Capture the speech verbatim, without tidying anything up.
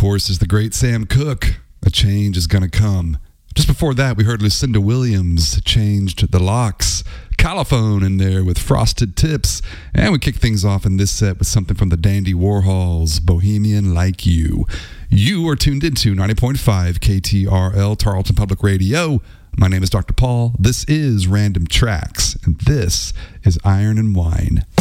course, is the great Sam Cooke. A change is gonna come. Just before that, we heard Lucinda Williams, Changed the Locks. Colophone in there with Frosted Tips. And we kick things off in this set with something from the Dandy Warhols, Bohemian Like You. You are tuned into ninety point five K T R L, Tarleton Public Radio. My name is Doctor Paul. This is Random Tracks, and this is Iron and Wine.